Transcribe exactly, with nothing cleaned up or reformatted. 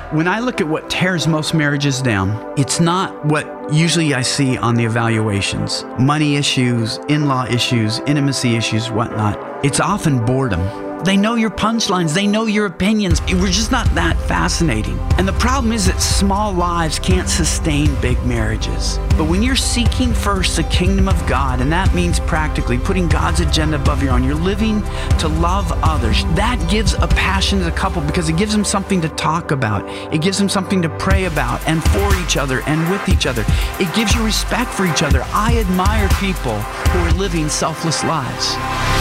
When I look at what tears most marriages down, it's not what usually I see on the evaluations. Money issues, in-law issues, intimacy issues, whatnot. It's often boredom. They know your punchlines. They know your opinions. We're just not that fascinating. And the problem is that small lives can't sustain big marriages. But when you're seeking first the kingdom of God, and that means practically putting God's agenda above your own, you're living to love others. That gives a passion to the couple because it gives them something to talk about. It gives them something to pray about and for each other and with each other. It gives you respect for each other. I admire people who are living selfless lives.